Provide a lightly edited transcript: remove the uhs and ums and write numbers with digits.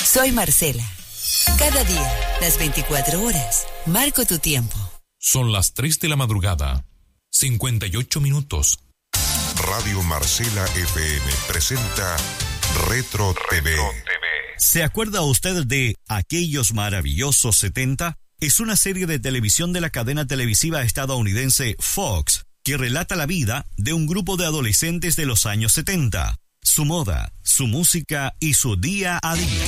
Soy Marcela. Cada día, las 24 horas, marco tu tiempo. Son las 3 de la madrugada, 58 minutos. Radio Marcela FM presenta Retro TV. ¿Se acuerda usted de Aquellos Maravillosos 70? Es una serie de televisión de la cadena televisiva estadounidense Fox, que relata la vida de un grupo de adolescentes de los años 70, su moda, su música y su día a día.